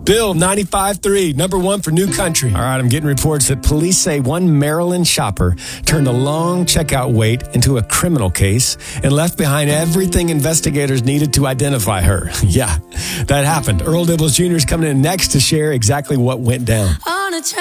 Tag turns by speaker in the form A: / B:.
A: Bill 95.3, number one for New Country. All right, I'm getting reports that police say one Maryland shopper turned a long checkout wait into a criminal case and left behind everything investigators needed to identify her. Yeah, that happened. Earl Dibbles Jr. is coming in next to share exactly what went down.
B: On a